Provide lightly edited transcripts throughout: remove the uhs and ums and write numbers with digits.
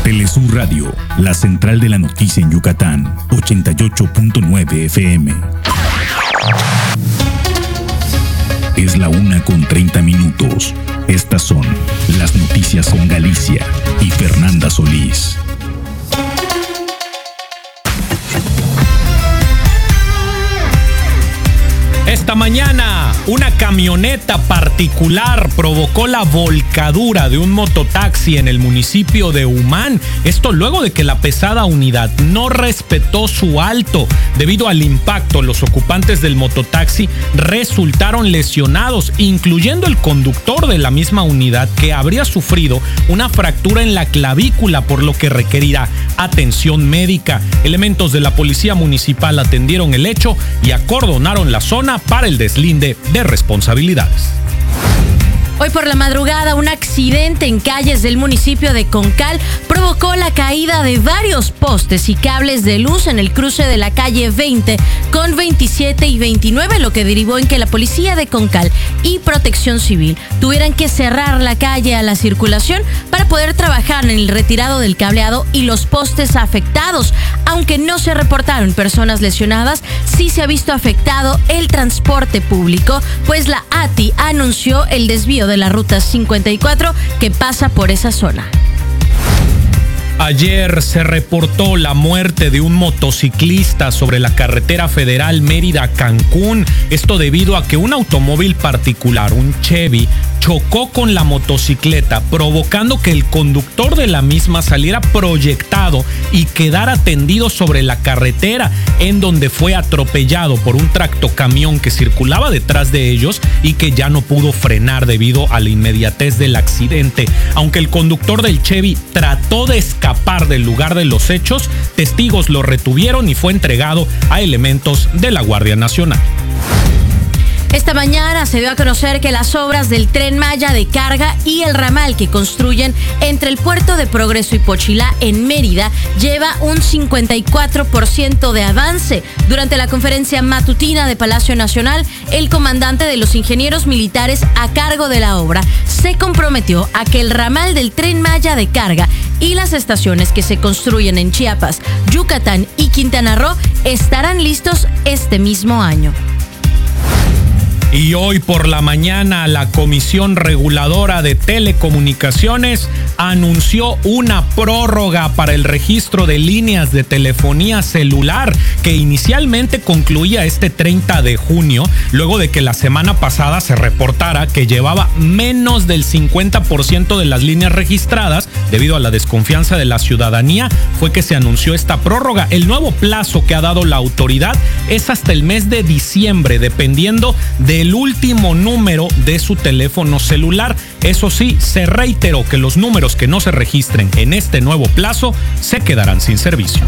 Telesur Radio, la central de la noticia en Yucatán, 88.9 FM. Es la 1:30. Estas son las noticias con Galicia y Fernanda Solís. Esta mañana, una camioneta particular provocó la volcadura de un mototaxi en el municipio de Humán. Esto luego de que la pesada unidad no respetó su alto. Debido al impacto, los ocupantes del mototaxi resultaron lesionados, incluyendo el conductor de la misma unidad, que habría sufrido una fractura en la clavícula, por lo que requerirá atención médica. Elementos de la policía municipal atendieron el hecho y acordonaron la zona para el deslinde de responsabilidades. Hoy por la madrugada, un accidente en calles del municipio de Concal provocó la caída de varios postes y cables de luz en el cruce de la calle 20 con 27 y 29, lo que derivó en que la policía de Concal y Protección Civil tuvieran que cerrar la calle a la circulación para poder trabajar en el retirado del cableado y los postes afectados. Aunque no se reportaron personas lesionadas, sí se ha visto afectado el transporte público, pues la ATI anunció el desvío de la ruta 54 que pasa por esa zona. Ayer se reportó la muerte de un motociclista sobre la carretera federal Mérida-Cancún. Esto debido a que un automóvil particular, un Chevy, chocó con la motocicleta, provocando que el conductor de la misma saliera proyectado y quedara tendido sobre la carretera, en donde fue atropellado por un tractocamión que circulaba detrás de ellos y que ya no pudo frenar debido a la inmediatez del accidente. Aunque el conductor del Chevy trató de escapar del lugar de los hechos, testigos lo retuvieron y fue entregado a elementos de la Guardia Nacional. Esta mañana se dio a conocer que las obras del Tren Maya de carga y el ramal que construyen entre el puerto de Progreso y Pochilá en Mérida lleva un 54% de avance. Durante la conferencia matutina de Palacio Nacional, el comandante de los ingenieros militares a cargo de la obra se comprometió a que el ramal del Tren Maya de carga y las estaciones que se construyen en Chiapas, Yucatán y Quintana Roo estarán listos este mismo año. Y hoy por la mañana la Comisión Reguladora de Telecomunicaciones anunció una prórroga para el registro de líneas de telefonía celular que inicialmente concluía este 30 de junio, luego de que la semana pasada se reportara que llevaba menos del 50% de las líneas registradas. Debido a la desconfianza de la ciudadanía, fue que se anunció esta prórroga. El nuevo plazo que ha dado la autoridad es hasta el mes de diciembre, dependiendo del último número de su teléfono celular. Eso sí, se reiteró que los números que no se registren en este nuevo plazo se quedarán sin servicio.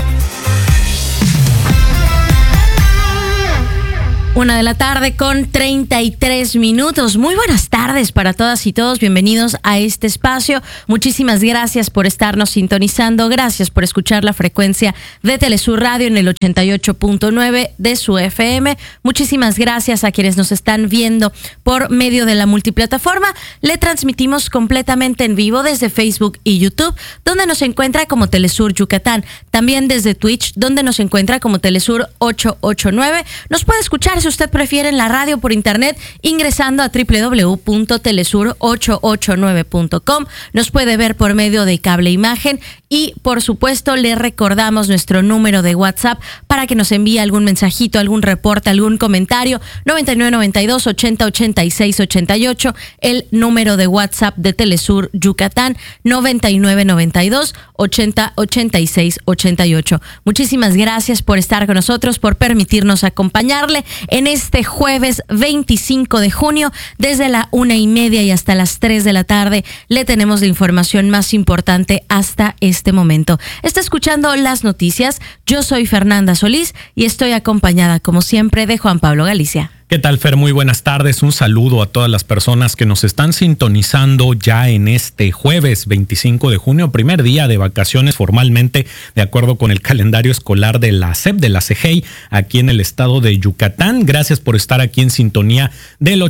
1:33 p.m. Muy buenas tardes para todas y todos. Bienvenidos a este espacio. Muchísimas gracias por estarnos sintonizando. Gracias por escuchar la frecuencia de Telesur Radio en el 88.9 de su FM. Muchísimas gracias a quienes nos están viendo por medio de la multiplataforma. Le transmitimos completamente en vivo desde Facebook y YouTube, donde nos encuentra como Telesur Yucatán. También desde Twitch, donde nos encuentra como Telesur 889. Nos puede escuchar, si usted prefiere, en la radio por internet, ingresando a www.telesur889.com. Nos puede ver por medio de cable imagen y, por supuesto, le recordamos nuestro número de WhatsApp para que nos envíe algún mensajito, algún reporte, algún comentario. 9992 80 86 88. El número de WhatsApp de Telesur Yucatán, 9992 80 86 88. Muchísimas gracias por estar con nosotros, por permitirnos acompañarle en este jueves 25 de junio, desde la 1:30 y hasta las 3 de la tarde. Le tenemos la información más importante hasta este momento. Está escuchando las noticias. Yo soy Fernanda Solís y estoy acompañada, como siempre, de Juan Pablo Galicia. ¿Qué tal, Fer? Muy buenas tardes. Un saludo a todas las personas que nos están sintonizando ya en este jueves 25 de junio, primer día de vacaciones formalmente, de acuerdo con el calendario escolar de la SEP, de la CEGEI, aquí en el estado de Yucatán. Gracias por estar aquí en sintonía del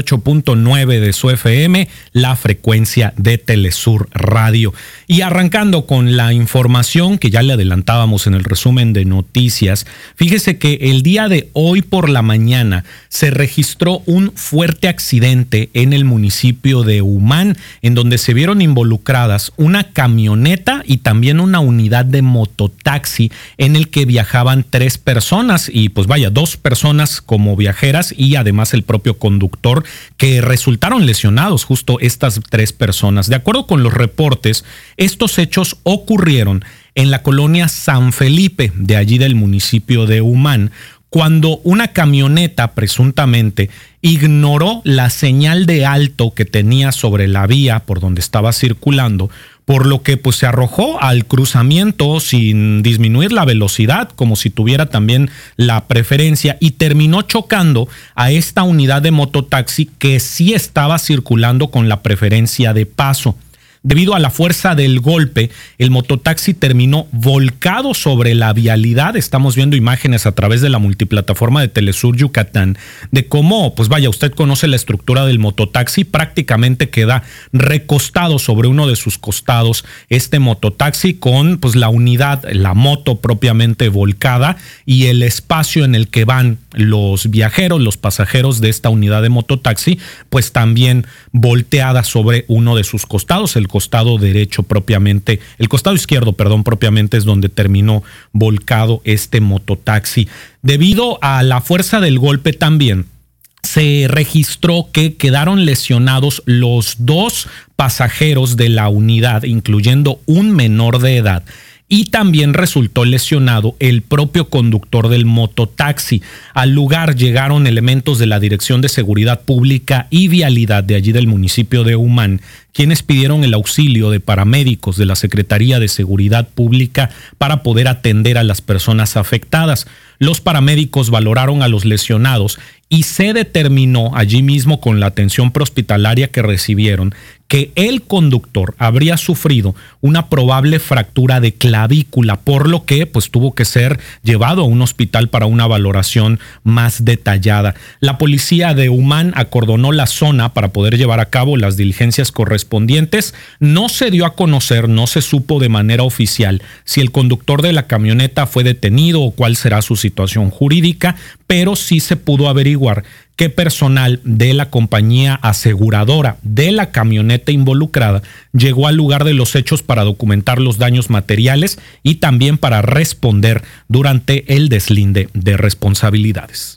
88.9 de su FM, la frecuencia de Telesur Radio. Y arrancando con la información que ya le adelantábamos en el resumen de noticias, fíjese que el día de hoy por la mañana se registró un fuerte accidente en el municipio de Humán, en donde se vieron involucradas una camioneta y también una unidad de mototaxi en el que viajaban 3 personas y pues vaya, 2 personas como viajeras y además el propio conductor, que resultaron lesionados justo estas 3 personas. De acuerdo con los reportes, estos hechos ocurrieron en la colonia San Felipe, de allí del municipio de Humán, cuando una camioneta presuntamente ignoró la señal de alto que tenía sobre la vía por donde estaba circulando, por lo que pues se arrojó al cruzamiento sin disminuir la velocidad, como si tuviera también la preferencia, y terminó chocando a esta unidad de mototaxi que sí estaba circulando con la preferencia de paso. Debido a la fuerza del golpe, el mototaxi terminó volcado sobre la vialidad. Estamos viendo imágenes a través de la multiplataforma de Telesur Yucatán de cómo, pues vaya, usted conoce la estructura del mototaxi, prácticamente queda recostado sobre uno de sus costados este mototaxi con pues la unidad, la moto propiamente volcada y el espacio en el que van los viajeros, los pasajeros de esta unidad de mototaxi, pues también volteada sobre uno de sus costados, el costado derecho propiamente, el costado izquierdo, perdón, propiamente es donde terminó volcado este mototaxi. Debido a la fuerza del golpe también se registró que quedaron lesionados los 2 pasajeros de la unidad, incluyendo un menor de edad. Y también resultó lesionado el propio conductor del mototaxi. Al lugar llegaron elementos de la Dirección de Seguridad Pública y Vialidad de allí del municipio de Humán, quienes pidieron el auxilio de paramédicos de la Secretaría de Seguridad Pública para poder atender a las personas afectadas. Los paramédicos valoraron a los lesionados y se determinó allí mismo con la atención prehospitalaria que recibieron que el conductor habría sufrido una probable fractura de clavícula, por lo que pues tuvo que ser llevado a un hospital para una valoración más detallada. La policía de Humán acordonó la zona para poder llevar a cabo las diligencias correspondientes. No se dio a conocer, no se supo de manera oficial si el conductor de la camioneta fue detenido o cuál será su situación jurídica, pero sí se pudo averiguar que personal de la compañía aseguradora de la camioneta involucrada llegó al lugar de los hechos para documentar los daños materiales y también para responder durante el deslinde de responsabilidades.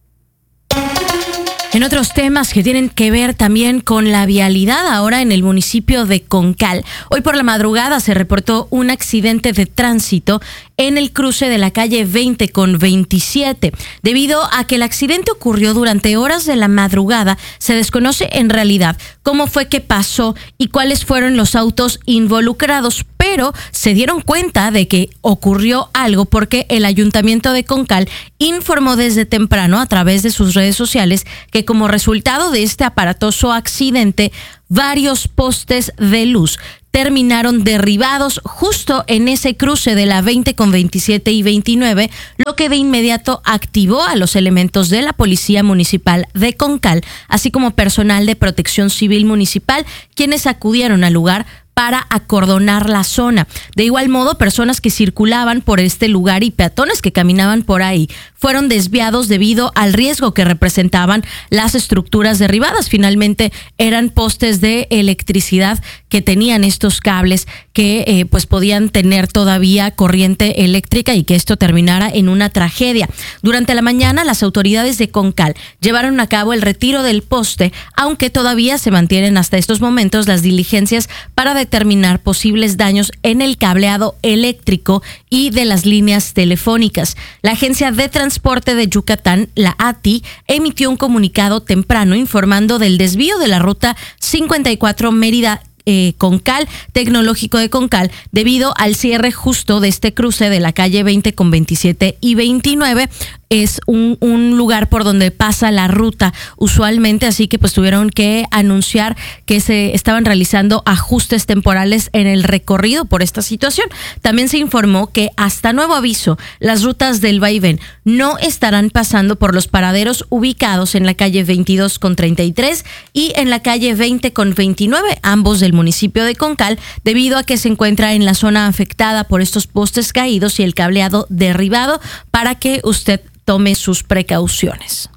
En otros temas que tienen que ver también con la vialidad, ahora en el municipio de Concal. Hoy por la madrugada se reportó un accidente de tránsito en el cruce de la calle 20 con 27. Debido a que el accidente ocurrió durante horas de la madrugada, se desconoce en realidad cómo fue que pasó y cuáles fueron los autos involucrados, pero se dieron cuenta de que ocurrió algo porque el Ayuntamiento de Concal informó desde temprano a través de sus redes sociales que como resultado de este aparatoso accidente, varios postes de luz terminaron derribados justo en ese cruce de la 20 con 27 y 29, lo que de inmediato activó a los elementos de la Policía Municipal de Concal, así como personal de Protección Civil Municipal, quienes acudieron al lugar para acordonar la zona. De igual modo, personas que circulaban por este lugar y peatones que caminaban por ahí fueron desviados debido al riesgo que representaban las estructuras derribadas. Finalmente eran postes de electricidad que tenían estos cables que pues podían tener todavía corriente eléctrica y que esto terminara en una tragedia. Durante la mañana, las autoridades de Concal llevaron a cabo el retiro del poste, aunque todavía se mantienen hasta estos momentos las diligencias para determinar posibles daños en el cableado eléctrico y de las líneas telefónicas. La Agencia de Transporte de Yucatán, la ATI, emitió un comunicado temprano informando del desvío de la ruta 54 Mérida Concal, Tecnológico de Concal, debido al cierre justo de este cruce de la calle 20 con 27 y 29. Es un lugar por donde pasa la ruta usualmente, así que pues tuvieron que anunciar que se estaban realizando ajustes temporales en el recorrido por esta situación. También se informó que hasta nuevo aviso, las rutas del vaivén no estarán pasando por los paraderos ubicados en la calle 22 con 33 y en la calle 20 con 29, ambos del municipio de Concal, debido a que se encuentra en la zona afectada por estos postes caídos y el cableado derribado, para que usted tome sus precauciones.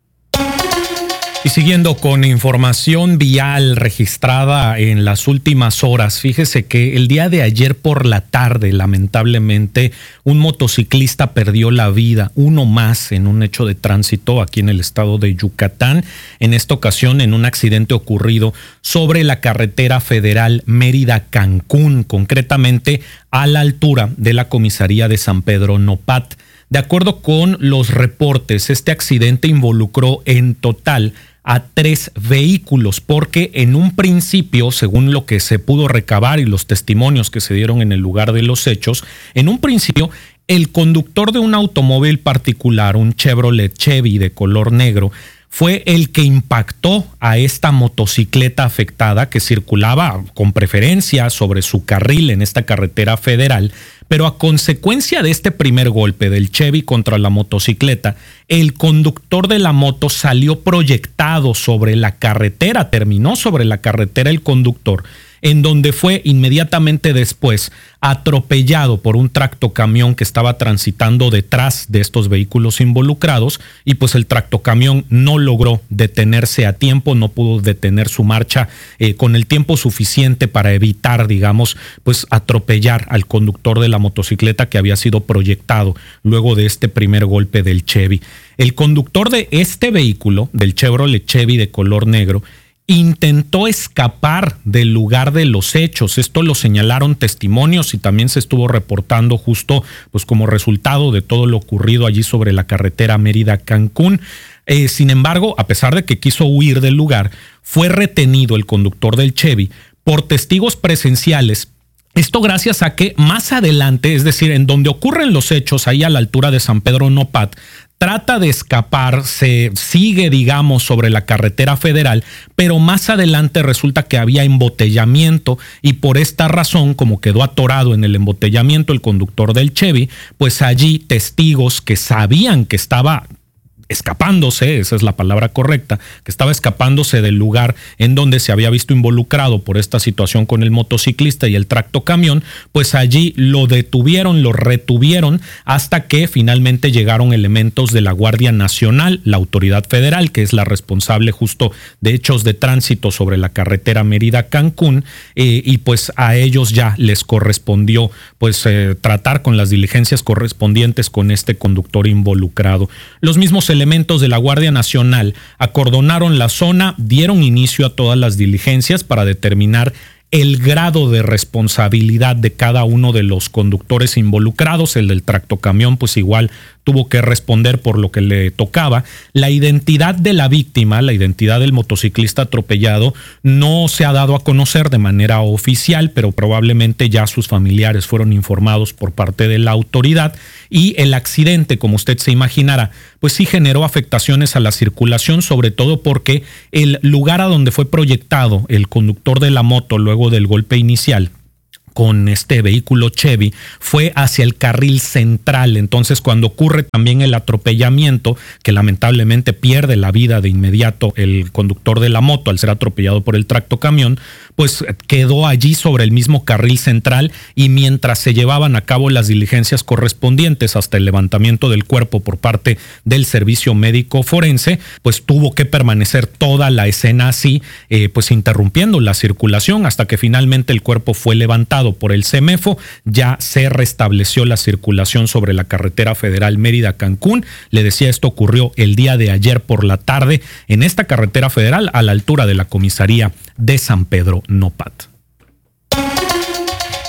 Y siguiendo con información vial registrada en las últimas horas, fíjese que el día de ayer por la tarde, lamentablemente, un motociclista perdió la vida, uno más, en un hecho de tránsito aquí en el estado de Yucatán, en esta ocasión en un accidente ocurrido sobre la carretera federal Mérida-Cancún, concretamente a la altura de la comisaría de San Pedro Nopat. De acuerdo con los reportes, este accidente involucró en total a 3 vehículos, porque en un principio, según lo que se pudo recabar y los testimonios que se dieron en el lugar de los hechos, en un principio el conductor de un automóvil particular, un Chevrolet Chevy de color negro, fue el que impactó a esta motocicleta afectada que circulaba con preferencia sobre su carril en esta carretera federal, pero a consecuencia de este primer golpe del Chevy contra la motocicleta, el conductor de la moto salió proyectado sobre la carretera, terminó sobre la carretera el conductor, en donde fue inmediatamente después atropellado por un tractocamión que estaba transitando detrás de estos vehículos involucrados, y pues el tractocamión no logró detenerse a tiempo, no pudo detener su marcha con el tiempo suficiente para evitar, digamos, pues atropellar al conductor de la motocicleta que había sido proyectado luego de este primer golpe del Chevy. El conductor de este vehículo, del Chevrolet Chevy de color negro, intentó escapar del lugar de los hechos. Esto lo señalaron testimonios y también se estuvo reportando justo pues como resultado de todo lo ocurrido allí sobre la carretera Mérida-Cancún. Sin embargo, a pesar de que quiso huir del lugar, fue retenido el conductor del Chevy por testigos presenciales. Esto gracias a que más adelante, es decir, en donde ocurren los hechos, ahí a la altura de San Pedro Nopat, trata de escapar, se sigue, digamos, sobre la carretera federal, pero más adelante resulta que había embotellamiento y por esta razón, como quedó atorado en el embotellamiento el conductor del Chevy, pues allí testigos que sabían que estaba escapándose, esa es la palabra correcta, que estaba escapándose del lugar en donde se había visto involucrado por esta situación con el motociclista y el tractocamión, pues allí lo detuvieron, lo retuvieron hasta que finalmente llegaron elementos de la Guardia Nacional, la autoridad federal, que es la responsable justo de hechos de tránsito sobre la carretera Mérida-Cancún, y pues a ellos ya les correspondió pues tratar con las diligencias correspondientes con este conductor involucrado. Los mismos elementos de la Guardia Nacional acordonaron la zona, dieron inicio a todas las diligencias para determinar el grado de responsabilidad de cada uno de los conductores involucrados. El del tractocamión pues igual tuvo que responder por lo que le tocaba. La identidad de la víctima, la identidad del motociclista atropellado, no se ha dado a conocer de manera oficial, pero probablemente ya sus familiares fueron informados por parte de la autoridad. Y el accidente, como usted se imaginará, pues sí generó afectaciones a la circulación, sobre todo porque el lugar a donde fue proyectado el conductor de la moto luego del golpe inicial con este vehículo Chevy fue hacia el carril central. Entonces, cuando ocurre también el atropellamiento, que lamentablemente pierde la vida de inmediato el conductor de la moto al ser atropellado por el tractocamión, pues quedó allí sobre el mismo carril central, y mientras se llevaban a cabo las diligencias correspondientes hasta el levantamiento del cuerpo por parte del servicio médico forense, pues tuvo que permanecer toda la escena así, pues interrumpiendo la circulación hasta que finalmente el cuerpo fue levantado por el CEMEFO. Ya se restableció la circulación sobre la carretera federal Mérida-Cancún. Le decía, esto ocurrió el día de ayer por la tarde en esta carretera federal a la altura de la comisaría de San Pedro Nopat.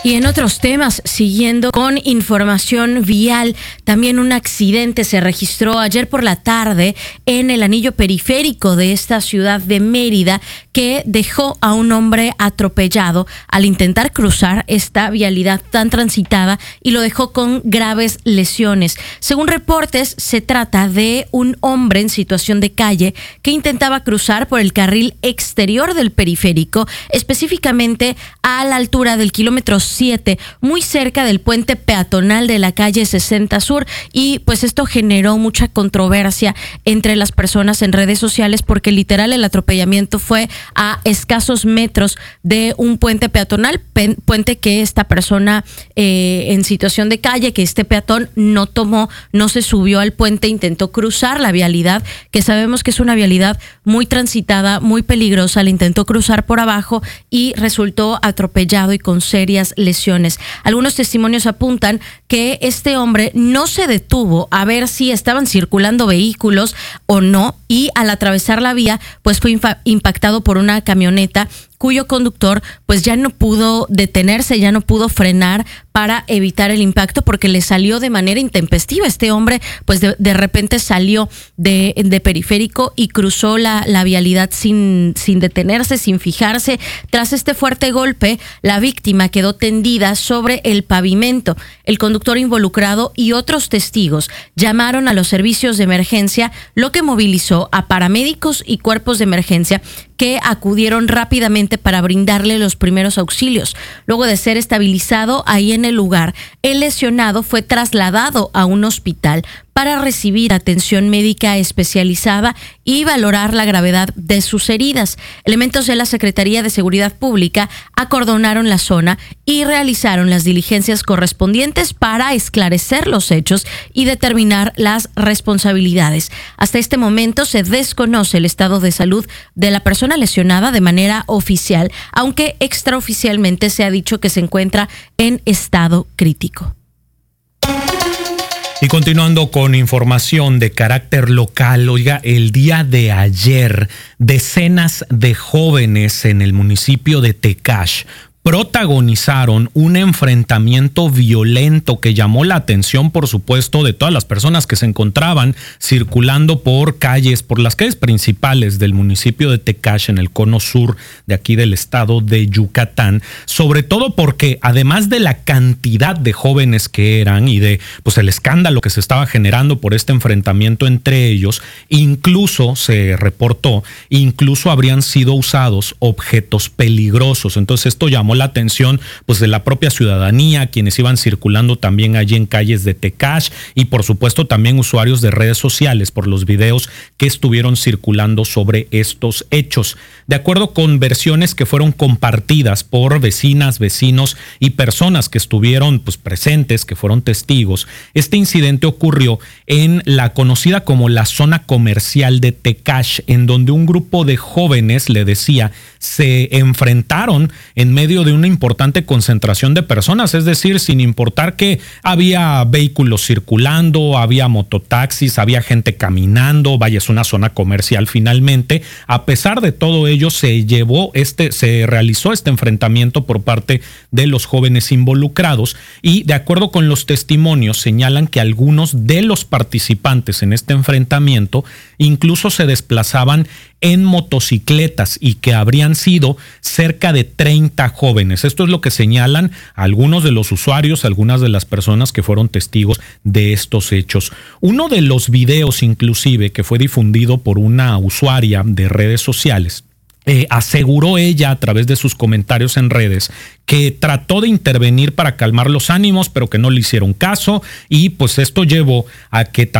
Y en otros temas, siguiendo con información vial, también un accidente se registró ayer por la tarde en el anillo periférico de esta ciudad de Mérida, que dejó a un hombre atropellado al intentar cruzar esta vialidad tan transitada y lo dejó con graves lesiones. Según reportes, se trata de un hombre en situación de calle que intentaba cruzar por el carril exterior del periférico, específicamente a la altura del kilómetro 7, muy cerca del puente peatonal de la calle 60 Sur, y pues esto generó mucha controversia entre las personas en redes sociales porque literal el atropellamiento fue a escasos metros de un puente peatonal, puente que esta persona en situación de calle, que este peatón no tomó, no se subió al puente, intentó cruzar la vialidad, que sabemos que es una vialidad muy transitada, muy peligrosa, le intentó cruzar por abajo y resultó atropellado y con serias lesiones. Algunos testimonios apuntan que este hombre no se detuvo a ver si estaban circulando vehículos o no, y al atravesar la vía pues fue impactado por una camioneta cuyo conductor pues ya no pudo detenerse, ya no pudo frenar para evitar el impacto porque le salió de manera intempestiva. Este hombre pues de repente salió de periférico y cruzó la vialidad sin detenerse, sin fijarse. Tras este fuerte golpe, la víctima quedó tendida sobre el pavimento. El conductor involucrado y otros testigos llamaron a los servicios de emergencia, lo que movilizó a paramédicos y cuerpos de emergencia que acudieron rápidamente para brindarle los primeros auxilios. Luego de ser estabilizado ahí en el lugar, el lesionado fue trasladado a un hospital para recibir atención médica especializada y valorar la gravedad de sus heridas. Elementos de la Secretaría de Seguridad Pública acordonaron la zona y realizaron las diligencias correspondientes para esclarecer los hechos y determinar las responsabilidades. Hasta este momento se desconoce el estado de salud de la persona lesionada de manera oficial, aunque extraoficialmente se ha dicho que se encuentra en estado crítico. Y continuando con información de carácter local, oiga, el día de ayer, decenas de jóvenes en el municipio de Tecash protagonizaron un enfrentamiento violento que llamó la atención, por supuesto, de todas las personas que se encontraban circulando por las calles principales del municipio de Tecash, en el cono sur de aquí del estado de Yucatán, sobre todo porque además de la cantidad de jóvenes que eran y de pues el escándalo que se estaba generando por este enfrentamiento entre ellos, incluso se reportó, habrían sido usados objetos peligrosos. Entonces esto llamó la atención pues de la propia ciudadanía, quienes iban circulando también allí en calles de Tecash, y por supuesto también usuarios de redes sociales por los videos que estuvieron circulando sobre estos hechos. De acuerdo con versiones que fueron compartidas por vecinas, vecinos y personas que estuvieron pues presentes, que fueron testigos, este incidente ocurrió en la conocida como la zona comercial de Tecash, en donde un grupo de jóvenes, le decía, se enfrentaron en medio de una importante concentración de personas, es decir, sin importar que había vehículos circulando, había mototaxis, había gente caminando, vaya, es una zona comercial finalmente. A pesar de todo ello, se realizó este enfrentamiento por parte de los jóvenes involucrados, y de acuerdo con los testimonios señalan que algunos de los participantes en este enfrentamiento incluso se desplazaban en motocicletas y que habrían sido cerca de 30 jóvenes. Esto es lo que señalan algunos de los usuarios, algunas de las personas que fueron testigos de estos hechos. Uno de los videos inclusive que fue difundido por una usuaria de redes sociales, aseguró ella a través de sus comentarios en redes que trató de intervenir para calmar los ánimos, pero que no le hicieron caso, y pues esto llevó a que